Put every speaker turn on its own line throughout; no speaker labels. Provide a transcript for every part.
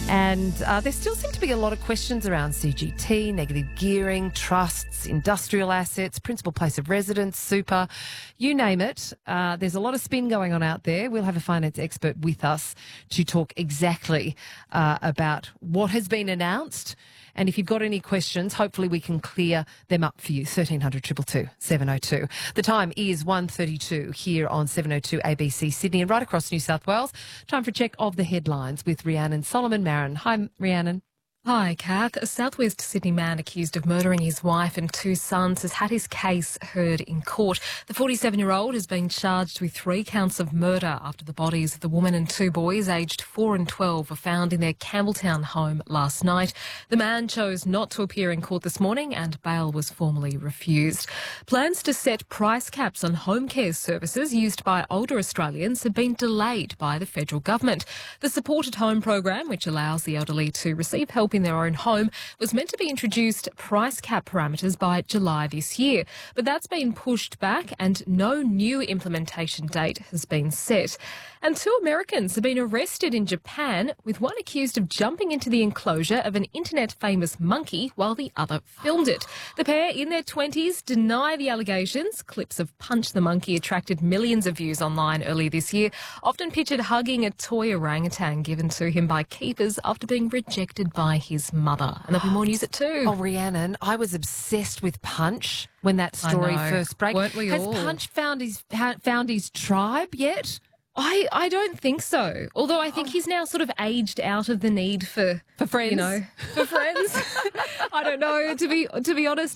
And there still seem to be a lot of questions around CGT, negative gearing, trusts, industrial assets, principal place of residence, super, you name it. There's a lot of spin going on out there. We'll have a finance expert with us to talk exactly about what has been announced. And if you've got any questions, hopefully we can clear them up for you. 1300 222 702. The time is 1:32 here on 702 ABC Sydney and right across New South Wales. Time for a check of the headlines with Rhiannon Solomon-Marin. Hi, Rhiannon.
Hi, Kath. A Southwest Sydney man accused of murdering his wife and two sons has had his case heard in court. The 47-year-old has been charged with 3 counts of murder after the bodies of the woman and 2 boys aged 4 and 12 were found in their Campbelltown home last night. The man chose not to appear in court this morning and bail was formally refused. Plans to set price caps on home care services used by older Australians have been delayed by the federal government. The Supported Home program, which allows the elderly to receive help in their own home, was meant to be introduced price cap parameters by July this year. But that's been pushed back and no new implementation date has been set. And 2 Americans have been arrested in Japan, with one accused of jumping into the enclosure of an internet-famous monkey while the other filmed it. The pair, in their 20s, deny the allegations. Clips of Punch the Monkey attracted millions of views online earlier this year, often pictured hugging a toy orangutan given to him by keepers after being rejected by his mother. And there'll be more news at 2.
Oh, Rhiannon, I was obsessed with Punch when that story first broke.
Weren't we
Has
all?
Punch found his tribe yet?
I don't think so. Although I think he's now sort of aged out of the need for
friends.
You know, for friends. I don't know. To be honest,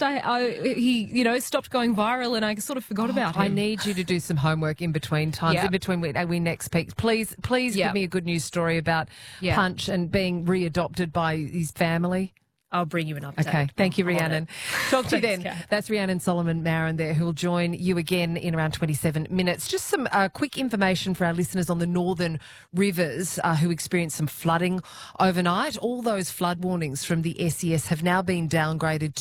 he stopped going viral, and I sort of forgot about him.
I need you to do some homework in between times, in between we next speak. Please give me a good news story about Punch and being readopted by his family.
I'll bring you an update.
Okay, thank you, Rhiannon. Talk to you then.
Kath.
That's Rhiannon Solomon-Marin there, who will join you again in around 27 minutes. Just some quick information for our listeners on the northern rivers who experienced some flooding overnight. All those flood warnings from the SES have now been downgraded